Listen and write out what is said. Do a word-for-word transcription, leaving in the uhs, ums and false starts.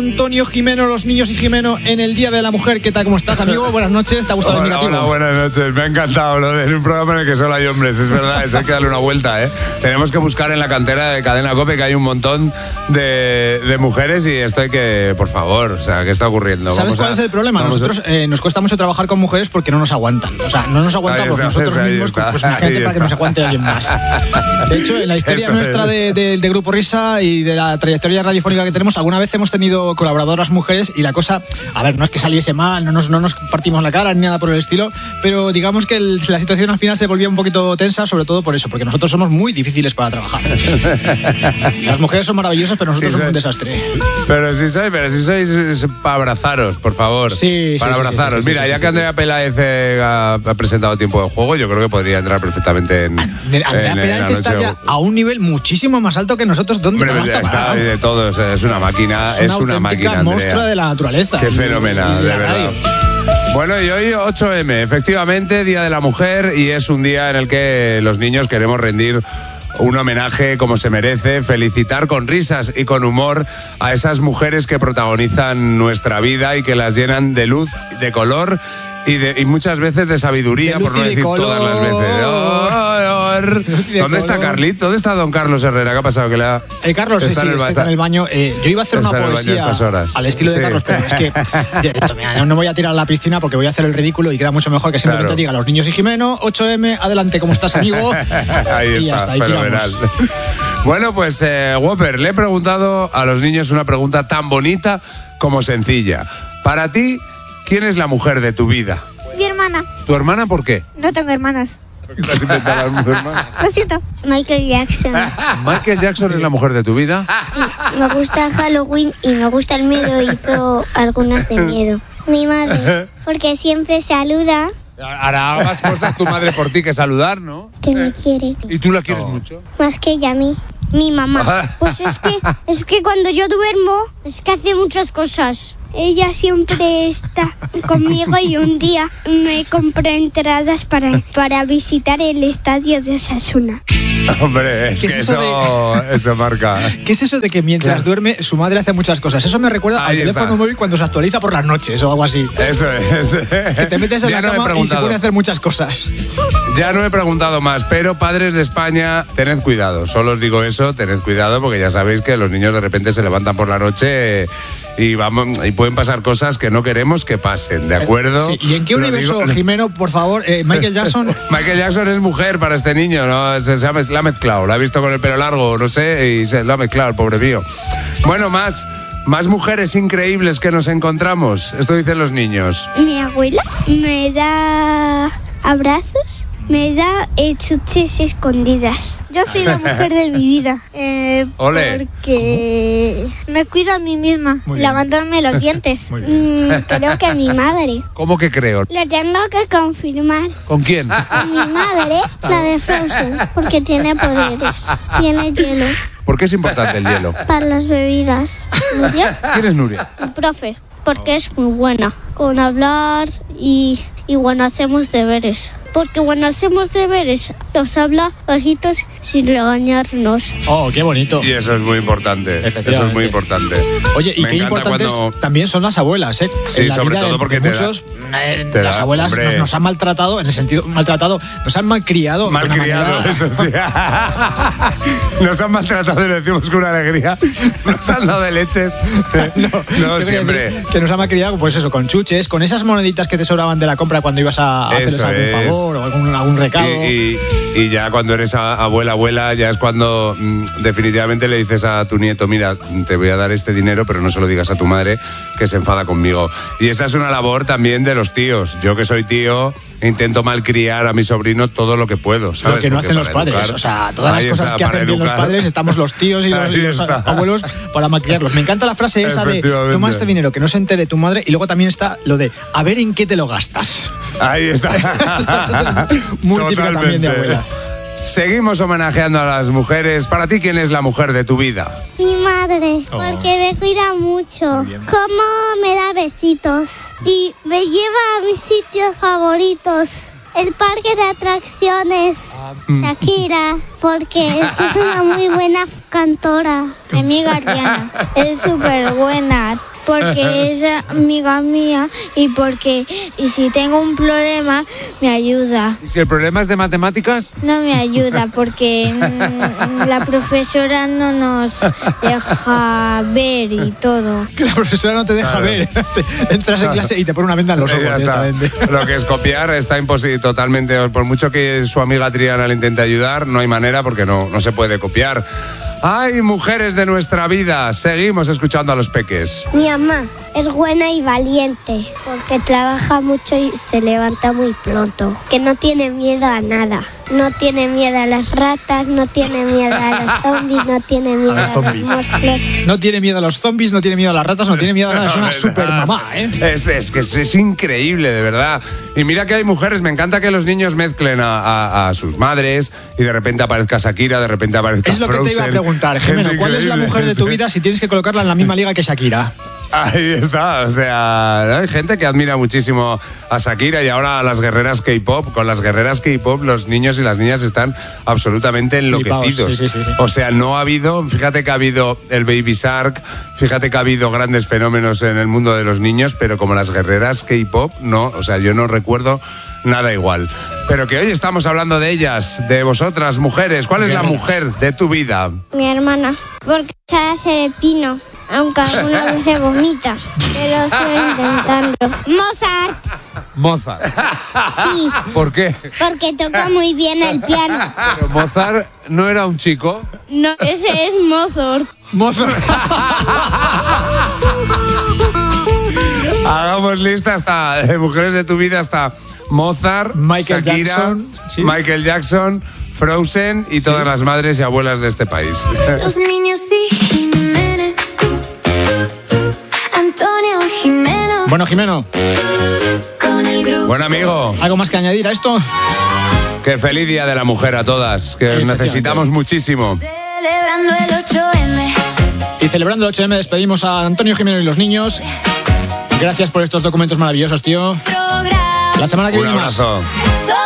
Antonio Jimeno, los niños y Jimeno en el Día de la Mujer. ¿Qué tal? ¿Cómo estás, amigo? Buenas noches. ¿Te ha gustado Hola, el indicativo? hola, buenas noches. Me ha encantado lo de un programa en el que solo hay hombres. Es verdad, eso hay que darle una vuelta, ¿eh? Tenemos que buscar en la cantera de Cadena COPE que hay un montón de, de mujeres y esto hay que, por favor, o sea, ¿qué está ocurriendo? ¿Sabes Vamos cuál a, es el problema? Nosotros eh, nos cuesta mucho trabajar con mujeres porque no nos aguantan. O sea, no nos aguantamos está, nosotros ahí mismos, está, pues imagínate para que nos aguante alguien más. De hecho, en la historia Eso nuestra es. de, de, de Grupo Risa y de la trayectoria radiofónica que tenemos, alguna vez hemos tenido colaboradoras mujeres y la cosa, a ver, no es que saliese mal, no nos, no nos partimos la cara ni nada por el estilo, pero digamos que el, la situación al final se volvía un poquito tensa, sobre todo por eso, porque nosotros somos muy difíciles para trabajar. Las mujeres son maravillosas, pero nosotros Sí, somos soy- un desastre. Pero si sois, pero si sois es para abrazaros, por favor. Sí, sí, para sí, abrazaros. sí, sí, Mira, sí, ya sí, que sí. Andrea Peláez eh, ha, ha presentado Tiempo de Juego, yo creo que podría entrar perfectamente en. Andrea en- en Peláez la está noche. ya a un nivel muchísimo más alto que nosotros. ¿Dónde Hombre, te ya vas a está parar? de todo, o sea, es una máquina, es una, auténtica máquina, Andrea. monstrua de la naturaleza. Qué Y- fenomenal, y de la verdad. radio. Bueno, y hoy ocho eme, efectivamente, Día de la Mujer, y es un día en el que los niños queremos rendir un homenaje como se merece, felicitar con risas y con humor a esas mujeres que protagonizan nuestra vida y que las llenan de luz, de color y, de, y muchas veces de sabiduría, De luz por no y de decir todas las color. veces. Oh, Luz y de ¿Dónde está color. Carlito? ¿Dónde está don Carlos Herrera? ¿Qué ha pasado? Que le ha... Eh, Carlos, sí, Está sí, en el es que ba- está en el baño. Eh, yo iba a hacer está una en el baño a poesía estas horas. al estilo de Sí. Carlos, pero es que de hecho, mira, no me voy a tirar a la piscina porque voy a hacer el ridículo y queda mucho mejor que simplemente Claro. diga los niños y Jimeno, ocho eme, adelante, ¿cómo estás, amigo? Ahí y está, ya está, ahí fenomenal. tiramos. Bueno, pues, eh, Whopper, le he preguntado a los niños una pregunta tan bonita como sencilla. Para ti, ¿quién es la mujer de tu vida? Mi hermana. ¿Tu hermana por qué? No tengo hermanas. ¿Por qué te has inventado a tu hermana? Lo siento. Michael Jackson. ¿Michael Jackson es la mujer de tu vida? Me gusta Halloween y me gusta el miedo. Hizo algunas de miedo. Mi madre. Porque siempre saluda. Hará más cosas tu madre por ti que saludar, ¿no? Que me quiere. ¿Y tú la quieres mucho? Más que ella a mí. Mi mamá. Pues es que, es que cuando yo duermo, es que hace muchas cosas. Ella siempre está conmigo y un día me compré entradas para, para visitar el estadio de Osasuna. Hombre, es ¿Qué que es eso eso, eso marca. ¿Qué es eso de que mientras Claro. duerme su madre hace muchas cosas? Eso me recuerda Ahí al está. teléfono móvil cuando se actualiza por las noches o algo así. Eso es. Que te metes en Ya la no he cama y se preguntado. pone a hacer muchas cosas. Ya no he preguntado más, pero padres de España, tened cuidado. Solo os digo eso, tened cuidado, porque ya sabéis que los niños de repente se levantan por la noche y vamos y pueden pasar cosas que no queremos que pasen, ¿de acuerdo? Sí, ¿y en qué Lo universo, digo- Jimeno, por favor, eh, Michael Jackson? Michael Jackson es mujer para este niño, ¿no? Se, se ha, mez- la ha mezclado, la ha visto con el pelo largo, no sé, y se lo ha mezclado, el pobre mío. Bueno, más, más mujeres increíbles que nos encontramos. Esto dicen los niños. Mi abuela me da abrazos, me da eh, chuches escondidas. Yo soy la mujer de mi vida. Eh, Ole. Porque me cuido a mí misma, Muy bien. lavándome los dientes. Muy bien. Mm, creo que mi madre. ¿Cómo que creo? Lo tengo que confirmar. ¿Con quién? Mi madre, la de Frozen, porque tiene poderes. Tiene hielo ¿Por qué es importante el hielo? para las bebidas. ¿Nuria? ¿Quién es Nuria? Mi profe, porque es muy buena con hablar y, y bueno, hacemos deberes. Porque bueno, hacemos deberes, los habla bajitos sin regañarnos. Oh, qué bonito. Y eso es muy importante. Eso es Efectivamente. muy importante. Oye, y Me qué encanta importantes cuando- también son las abuelas, ¿eh? Sí, En la sobre vida todo de- porque de te da- muchos, eh, te las da, abuelas hombre. nos, nos han maltratado, en el sentido, maltratado, nos han malcriado. de una Malcriado, manera- eso sí. Nos han maltratado y lo decimos con alegría. Nos han dado de leches. No, Yo creo siempre. Que, que nos han malcriado, pues eso, con chuches, con esas moneditas que te sobraban de la compra cuando ibas a, a hacerles Eso algún es. favor o algún, algún recado. Y, y- y ya cuando eres a- abuela, abuela, ya es cuando mm, definitivamente le dices a tu nieto, mira, te voy a dar este dinero, pero no se lo digas a tu madre, que se enfada conmigo. Y esa es una labor también de los tíos. Yo que soy tío, intento malcriar a mi sobrino todo lo que puedo, ¿sabes? Lo que no Porque hacen los para padres. educar- O sea, todas Ahí las cosas está, que para hacen bien los educar. padres, estamos los tíos y los, Ahí y los está. abuelos para malcriarlos. Me encanta la frase esa de Efectivamente. toma este dinero, que no se entere tu madre. Y luego también está lo de a ver en qué te lo gastas. Ahí está. Muy típica también de Totalmente. abuelas. Seguimos homenajeando a las mujeres. Para ti, ¿quién es la mujer de tu vida? Mi madre, Oh. porque me cuida mucho. Muy bien. Cómo me da besitos y me lleva a mis sitios favoritos. El parque de atracciones, Shakira, porque es que es una muy buena cantora. Mi amiga Ariana es súper buena porque es amiga mía y porque y si tengo un problema me ayuda. ¿Y si el problema es de matemáticas? No me ayuda porque mm, la profesora no nos deja ver y todo. Que la profesora no te deja Claro. ver. Entras en clase y te pone una venda en los ojos Ya está. directamente. Lo que es copiar está imposible totalmente. Por mucho que su amiga Triana le intente ayudar, no hay manera porque no, no se puede copiar. ¡Ay, mujeres de nuestra vida! Seguimos escuchando a los peques. Mi mamá es buena y valiente porque trabaja mucho y se levanta muy pronto. Que no tiene miedo a nada. No tiene miedo a las ratas, no tiene miedo a los zombies, no tiene miedo A los a, zombies. los monstruos. No tiene miedo a los zombies, no tiene miedo a las ratas, no tiene miedo a nada. Es una super mamá, ¿eh? Es, es que es, es increíble, de verdad. Y mira que hay mujeres, me encanta que los niños mezclen a, a- a sus madres y de repente aparezca Shakira, de repente aparezca Es lo que te iba a Frozen. preguntar, Jimeno. Gente ¿Cuál es la increíble. mujer de tu vida si tienes que colocarla en la misma liga que Shakira? Ahí está, o sea, hay gente que admira muchísimo a Shakira y ahora a las guerreras K-pop. Con las guerreras K-pop los niños y las niñas están absolutamente enloquecidos. Flipaos, sí, sí, sí. O sea, no ha habido, fíjate que ha habido el Baby Shark, fíjate que ha habido grandes fenómenos en el mundo de los niños, pero como las guerreras K-pop, no, o sea, yo no recuerdo nada igual. Pero que hoy estamos hablando de ellas, de vosotras, mujeres. ¿Cuál es la Guerreras. mujer de tu vida? Mi hermana, porque sabe hacer el pino, aunque alguna vez se vomita, pero sigo intentando. Mozart, Mozart. sí, ¿Por qué? porque toca muy bien el piano. Pero Mozart no era un chico. No, ese es Mozart. Mozart. Hagamos lista hasta de mujeres de tu vida hasta Mozart, Michael Shakira, Jackson, sí. Michael Jackson, Frozen y todas las madres y abuelas de este país. Los niños y Jiménez, Antonio Jimeno, Bueno, Jimeno, con el grupo. Buen amigo, ¿algo más que añadir a esto? que feliz día de la mujer a todas, que Sí, necesitamos muchísimo. Celebrando el ocho eme. Y celebrando el ocho eme despedimos a Antonio Jimeno y los niños. Gracias por estos documentos maravillosos, tío. Programa. La semana que Un viene más. abrazo.